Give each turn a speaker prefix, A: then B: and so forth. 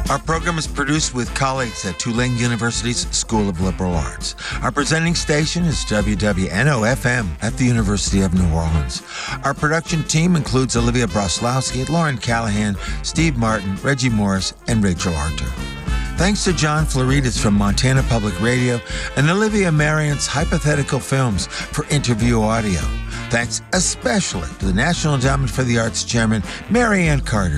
A: Our program is produced with colleagues at Tulane University's School of Liberal Arts. Our presenting station is WWNO-FM at the University of New Orleans. Our production team includes Olivia Broslowski, Lauren Callahan, Steve Martin, Reggie Morris, and Rachel Arthur. Thanks to John Floridas from Montana Public Radio and Olivia Marion's Hypothetical Films for interview audio. Thanks especially to the National Endowment for the Arts Chairman, Mary Ann Carter.